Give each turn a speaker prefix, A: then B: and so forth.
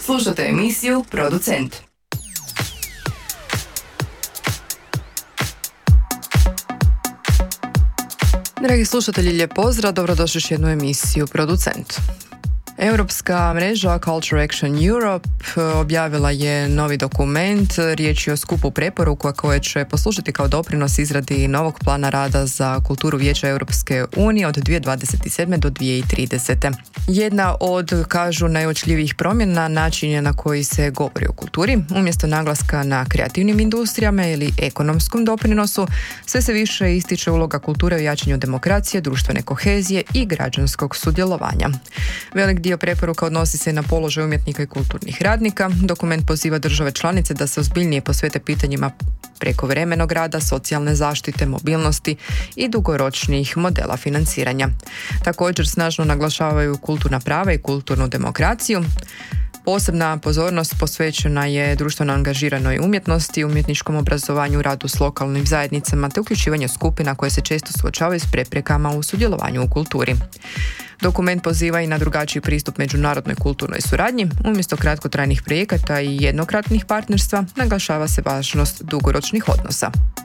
A: Slušate emisiju Producent.
B: Dragi slušatelji, lijep pozdrav, dobrodošli u jednu emisiju Producent. Europska mreža Culture Action Europe objavila je novi dokument. Riječ je o skupu preporuka koje će poslužiti kao doprinos izradi novog plana rada za kulturu Vijeća Europske unije od 2027. do 2030. Jedna od, kažu, najuočljivijih promjena način je na koji se govori o kulturi. Umjesto naglaska na kreativnim industrijama ili ekonomskom doprinosu, sve se više ističe uloga kulture u jačanju demokracije, društvene kohezije i građanskog sudjelovanja. Velik dio preporuka odnosi se na položaj umjetnika i kulturnih radnika. Dokument poziva države članice da se ozbiljnije posvete pitanjima prekovremenog rada, socijalne zaštite, mobilnosti i dugoročnih modela financiranja. Također snažno naglašavaju kulturna prava i kulturnu demokraciju. Posebna pozornost posvećena je društveno angažiranoj umjetnosti, umjetničkom obrazovanju, radu s lokalnim zajednicama te uključivanju skupina koje se često suočavaju s preprekama u sudjelovanju u kulturi. Dokument poziva i na drugačiji pristup međunarodnoj kulturnoj suradnji. Umjesto kratkotrajnih projekata i jednokratnih partnerstva naglašava se važnost dugoročnih odnosa.